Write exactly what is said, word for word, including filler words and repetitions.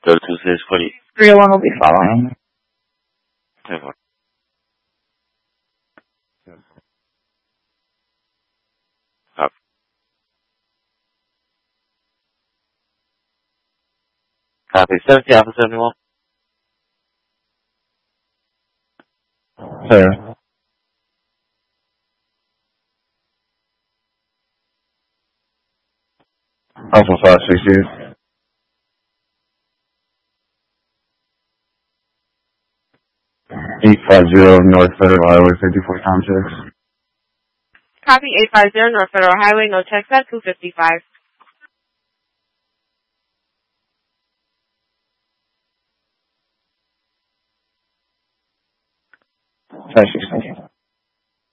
Go to six forty. three oh one will be following. Copy. seventy Alpha seventy-one. Sir. Alpha five sixty. eight five zero North Federal Highway fifty-four times six. Copy eight five zero North Federal Highway, no checks at two fifty-five. five sixty.